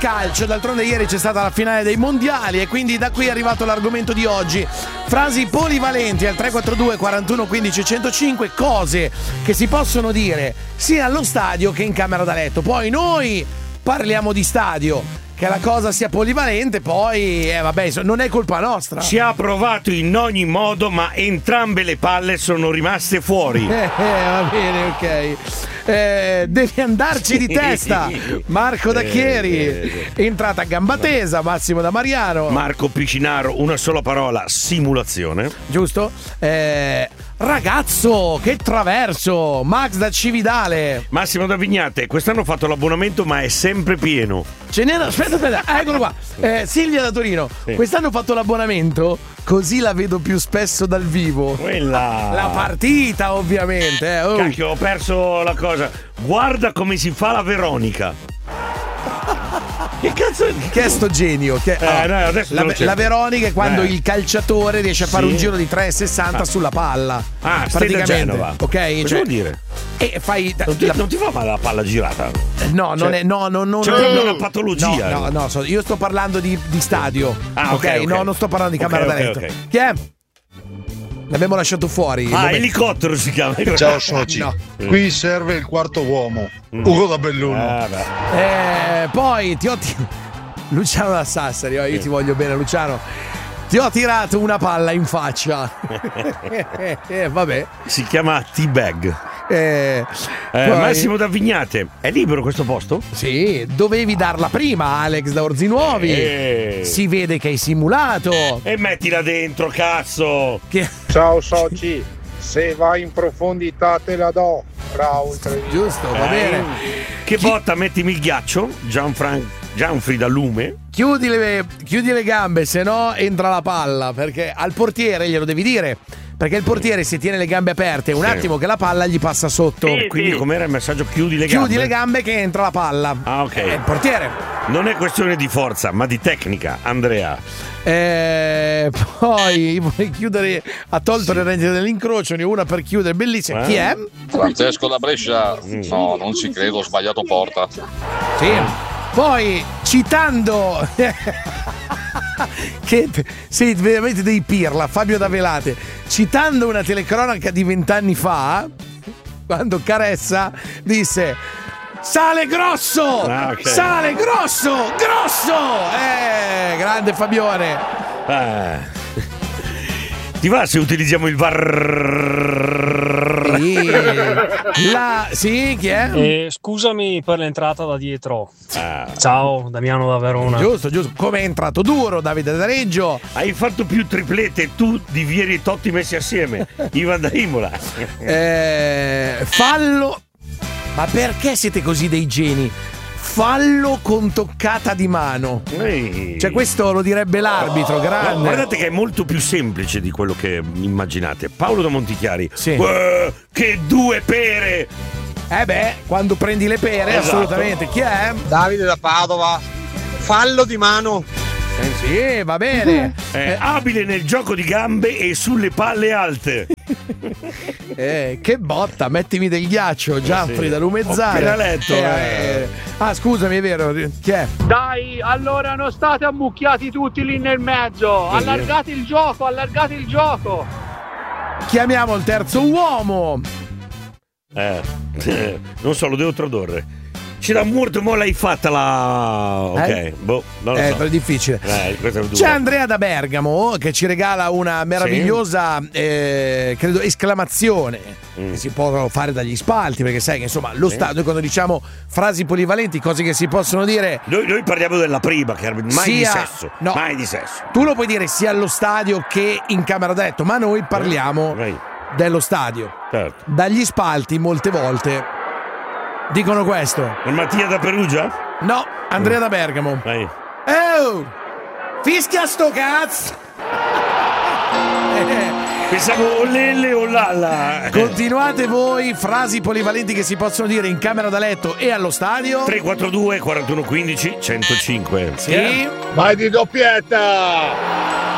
calcio. D'altronde ieri c'è stata la finale dei mondiali e quindi da qui è arrivato l'argomento di oggi. Frasi polivalenti al 342 41 15 105, cose che si possono dire sia allo stadio che in camera da letto. Poi noi parliamo di stadio. Che la cosa sia polivalente, poi vabbè, non è colpa nostra. Si ha provato in ogni modo, ma entrambe le palle sono rimaste fuori. Va bene, ok. Devi andarci di testa. Marco Dacchieri, entrata a gamba tesa. Massimo da Mariano. Marco Picinaro, una sola parola: simulazione. Giusto? Ragazzo, che traverso. Max da Cividale. Massimo da Vignate, quest'anno ho fatto l'abbonamento, ma è sempre pieno. Ce n'era, aspetta, eccolo qua. Silvia da Torino. Sì. Quest'anno ho fatto l'abbonamento, così la vedo più spesso dal vivo. Quella. La partita, ovviamente. Cacchio, ho perso la cosa. Guarda come si fa la Veronica. Che cazzo è? Che è sto genio? No, adesso la Veronica è quando il calciatore riesce a fare un giro di 3,60 sulla palla. Praticamente. Genova. Ok? Cosa vuol dire? E fai. Non ti fa male la palla girata? No, non è. No. C'è una patologia. No, io sto parlando di stadio. Ok? No, non sto parlando di camera da letto. Okay. Chi è? L'abbiamo lasciato fuori. Elicottero si chiama. Ciao soci. No. Qui serve il quarto uomo. Ugo da Belluno. Poi Luciano da Sassari, io ti voglio bene, Luciano. Ti ho tirato una palla in faccia. Vabbè. Si chiama T-Bag. Massimo da Vignate, è libero questo posto? Sì, dovevi darla prima, Alex da Orzinuovi. Si vede che hai simulato. E mettila dentro, cazzo. Ciao soci, se vai in profondità te la do. Bravo, giusto, va bene. Che botta, mettimi il ghiaccio, Gianfri da Lume. Chiudi le gambe, se no entra la palla, perché al portiere glielo devi dire. Perché il portiere si tiene le gambe aperte un attimo che la palla gli passa sotto. Quindi com'era il messaggio? Chiudi le gambe. Chiudi le gambe che entra la palla. Ok. È il portiere. Non è questione di forza, ma di tecnica, Andrea. Poi vuoi chiudere, ha tolto le reti dell'incrocio, ne una per chiudere, bellissima. Chi è? Francesco da Brescia. No, non ci credo, ho sbagliato porta. Sì. Poi citando che sei veramente dei pirla, Fabio da Velate, citando una telecronaca di 20 anni fa, quando Caressa disse: sale grosso! Sale grosso! Grande Fabione! Ti va se utilizziamo il VAR? Sì, chi è? Scusami per l'entrata da dietro. Ciao, Damiano da Verona. Giusto. Come è entrato duro, Davide da Reggio. Hai fatto più triplette tu di Vieri e Totti messi assieme. Ivan da Imola. Fallo. Ma perché siete così dei geni? Fallo con toccata di mano. Cioè questo lo direbbe l'arbitro, grande. No, guardate che è molto più semplice di quello che immaginate. Paolo da Montichiari. Sì. Che due pere! Quando prendi le pere, esatto. Assolutamente. Chi è? Davide da Padova. Fallo di mano. Sì, va bene. Abile nel gioco di gambe e sulle palle alte. Che botta, mettimi del ghiaccio, Gianfri da Lumezzane. Ho appena letto. Scusami, è vero. Chi è? Dai, allora non state ammucchiati tutti lì nel mezzo. Allargate il gioco. Chiamiamo il terzo uomo. Non so, lo devo tradurre. C'era molto, mo l'hai fatta la. Ok, non lo so. È difficile. C'è Andrea da Bergamo che ci regala una meravigliosa credo esclamazione che si può fare dagli spalti, perché sai che insomma lo stadio, quando diciamo frasi polivalenti, cose che si possono dire, noi parliamo della prima, che mai di sesso. No, mai di sesso. Tu lo puoi dire sia allo stadio che in camera da letto, ma noi parliamo dello stadio. Certo. Dagli spalti molte volte dicono questo. Mattia da Perugia? No, Andrea da Bergamo. Vai. Fischia sto cazzo! Pensavo o lelle o lalla. Continuate voi, frasi polivalenti che si possono dire in camera da letto e allo stadio. 342 41 15 105. Sì. Vai di doppietta!